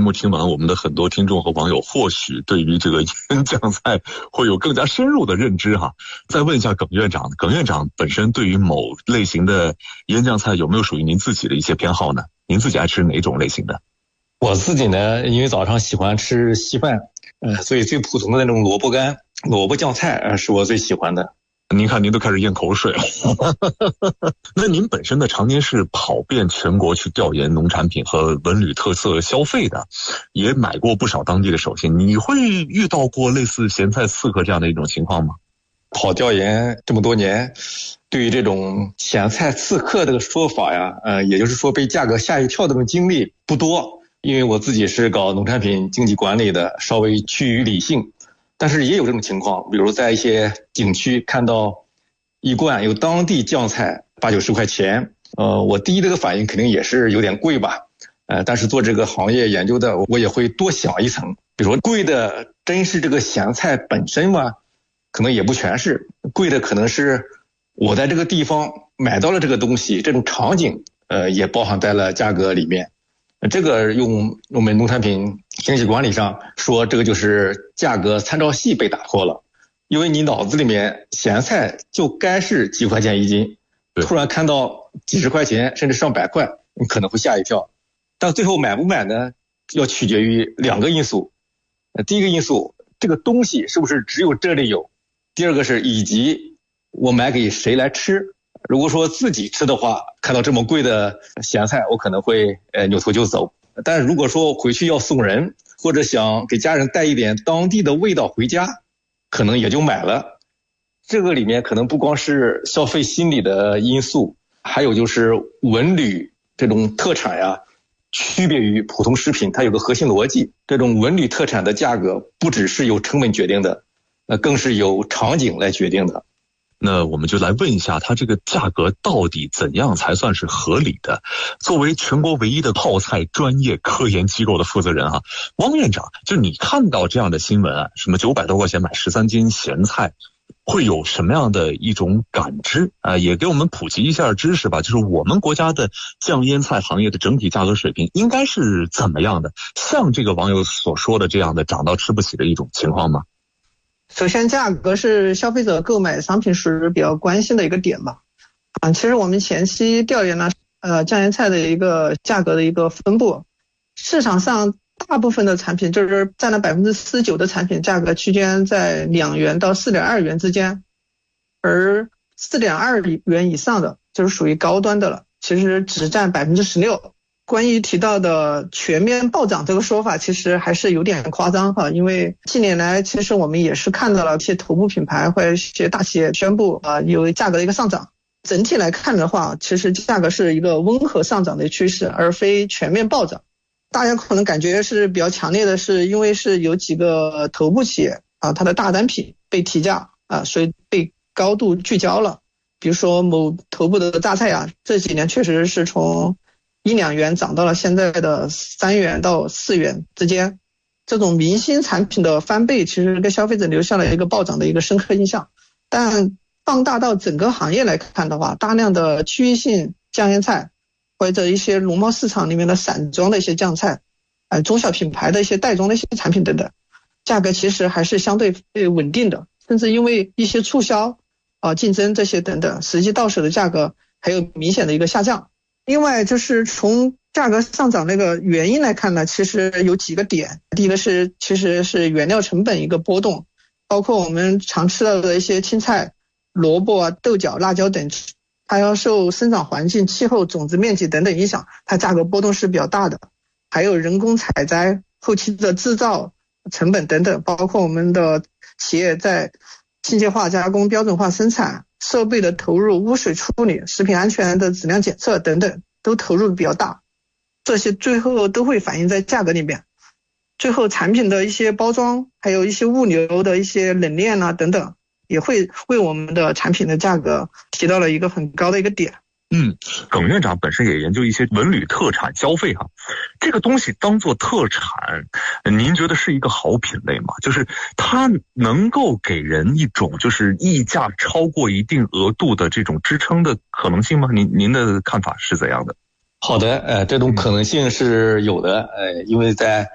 目听完，我们的很多听众和网友或许对于这个腌酱菜会有更加深入的认知哈。再问一下耿院长，耿院长本身对于某类型的腌酱菜有没有属于您自己的一些偏好呢？您自己爱吃哪种类型的？ 我自己呢，因为早上喜欢吃稀饭，所以最普通的那种萝卜干、萝卜酱菜是我最喜欢的。 您看您都开始咽口水了。那您本身呢，常年是跑遍全国去调研农产品和文旅特色消费的，也买过不少当地的手信，你会遇到过类似咸菜刺客这样的一种情况吗？ 跑调研这么多年，对于这种咸菜刺客这个说法呀，也就是说被价格吓一跳的这种经历不多，因为我自己是搞农产品经济管理的，稍微趋于理性。但是也有这种情况，比如在一些景区看到一罐有当地酱菜80-90块钱，我第一这个反应肯定也是有点贵吧，但是做这个行业研究的，我也会多想一层，比如说贵的真是这个咸菜本身吗？可能也不全是，贵的可能是我在这个地方买到了这个东西，这种场景也包含在了价格里面。这个用我们农产品经济管理上说，这个就是价格参照系被打破了。因为你脑子里面咸菜就该是几块钱一斤，突然看到几十块钱甚至上百块，你可能会吓一跳。但最后买不买呢，要取决于2个因素。第一个因素，这个东西是不是只有这里有？第二个是以及我买给谁来吃。如果说自己吃的话，看到这么贵的咸菜，我可能会扭头就走。但如果说回去要送人，或者想给家人带一点当地的味道回家，可能也就买了。这个里面可能不光是消费心理的因素，还有就是文旅这种特产呀，区别于普通食品，它有个核心逻辑。这种文旅特产的价格不只是由成本决定的，更是由场景来决定的。 那我们就来问一下，它这个价格到底怎样才算是合理的？作为全国唯一的泡菜专业科研机构的负责人啊，汪院长，就你看到这样的新闻啊，什么900多块钱买13斤咸菜，会有什么样的一种感知啊？也给我们普及一下知识吧，就是我们国家的酱腌菜行业的整体价格水平应该是怎么样的？像这个网友所说的这样的涨到吃不起的一种情况吗？ 首先，价格是消费者购买商品时比较关心的一个点吧。其实我们前期调研了酱腌菜的一个价格的一个分布，市场上大部分的产品就是占了49%的产品价格区间在2元到4.2元之间，而4.2元以上的就是属于高端的了，其实只占16%。关于提到的全面暴涨这个说法，其实还是有点夸张哈，因为近年来其实我们也是看到了一些头部品牌或者一些大企业宣布有价格的一个上涨。整体来看的话，其实价格是一个温和上涨的趋势，而非全面暴涨。大家可能感觉是比较强烈的是，因为是有几个头部企业它的大单品被提价所以被高度聚焦了。比如说某头部的榨菜这几年确实是从1-2元涨到了现在的3元到4元之间，这种明星产品的翻倍其实给消费者留下了一个暴涨的一个深刻印象。但放大到整个行业来看的话，大量的区域性酱腌菜或者一些农贸市场里面的散装的一些酱菜，中小品牌的一些袋装的一些产品等等，价格其实还是相对稳定的，甚至因为一些促销竞争这些等等，实际到手的价格还有明显的一个下降。另外就是从价格上涨那个原因来看呢，其实有几个点。第一个是其实是原料成本一个波动，包括我们常吃到的一些青菜、萝卜豆角、辣椒等，它要受生长环境、气候、种子面积等等影响，它价格波动是比较大的。还有人工采摘、后期的制造成本等等，包括我们的企业在机械化加工、标准化生产、设备的投入、污水处理、食品安全的质量检测等等都投入比较大，这些最后都会反映在价格里面。最后产品的一些包装，还有一些物流的一些冷链等等，也会为我们的产品的价格提到了一个很高的一个点。 耿院长本身也研究一些文旅特产消费这个东西当做特产，您觉得是一个好品类吗？就是它能够给人一种就是溢价超过一定额度的这种支撑的可能性吗？您的看法是怎样的？ 好的，这种可能性是有的，因为在